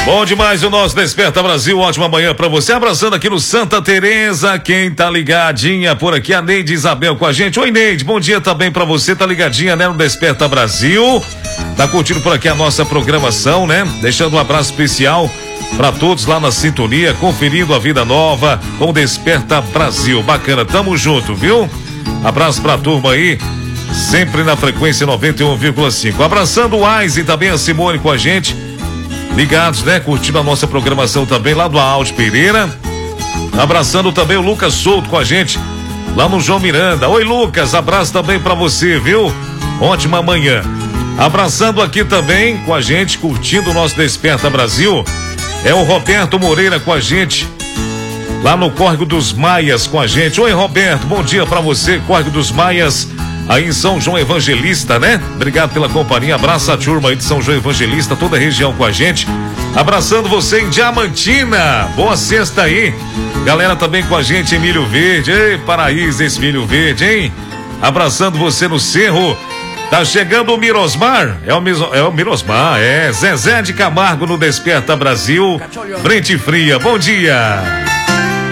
Bom demais o nosso Desperta Brasil, ótima manhã pra você, abraçando aqui no Santa Teresa, quem tá ligadinha por aqui, a Neide Isabel com a gente. Oi Neide, bom dia também pra você, tá ligadinha, né, no Desperta Brasil, tá curtindo por aqui a nossa programação, né, deixando um abraço especial pra todos lá na sintonia, conferindo a vida nova com o Desperta Brasil, bacana, tamo junto, viu? Abraço pra turma aí, sempre na frequência 91,5, abraçando o Ais e também a Simone com a gente, ligados, né? Curtindo a nossa programação também lá do Alde Pereira. Abraçando também o Lucas Souto com a gente lá no João Miranda. Oi, Lucas, abraço também pra você, viu? Ótima manhã. Abraçando aqui também com a gente, curtindo o nosso Desperta Brasil, é o Roberto Moreira com a gente lá no Córrego dos Maias com a gente. Oi, Roberto, bom dia pra você, Córrego dos Maias, aí em São João Evangelista, né? Obrigado pela companhia, abraça a turma aí de São João Evangelista, toda a região com a gente, abraçando você em Diamantina, boa sexta aí, galera também com a gente em Milho Verde, ei, paraíso esse Milho Verde, hein? Abraçando você no Cerro, tá chegando o Mirosmar, é o Mirosmar, Zezé de Camargo no Desperta Brasil, Frente Fria, bom dia!